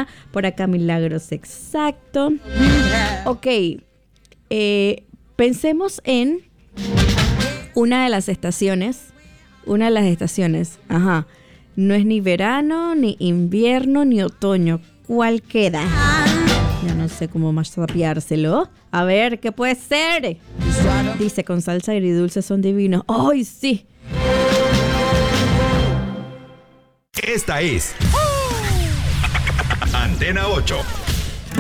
Por acá Milagros, exacto. Ok. Pensemos en una de las estaciones. Ajá. No es ni verano, ni invierno, ni otoño. ¿Cuál queda? Ya no sé cómo más rapeárselo. A ver, ¿qué puede ser? Dice, con salsa agridulce son divinos. ¡Ay, sí! Esta es Antena 8.